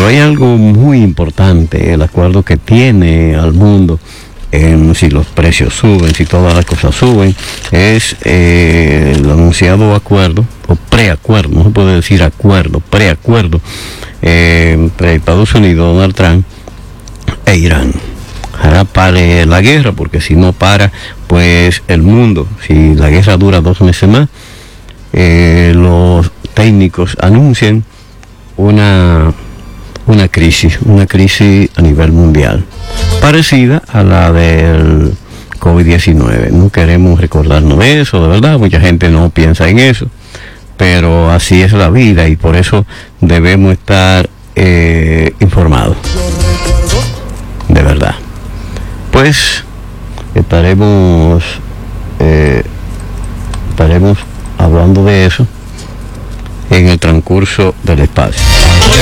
Pero hay algo muy importante, el acuerdo que tiene al mundo, si los precios suben, si todas las cosas suben, es el anunciado acuerdo, o preacuerdo, no se puede decir acuerdo, preacuerdo, entre Estados Unidos, Donald Trump, e Irán. Ojalá pare la guerra, porque si no para, pues el mundo, si la guerra dura 2 meses más, los técnicos anuncian una crisis a nivel mundial, parecida a la del COVID-19. No queremos recordarnos de eso, de verdad, mucha gente no piensa en eso, pero así es la vida y por eso debemos estar informados, de verdad. Pues estaremos hablando de eso en el transcurso del espacio.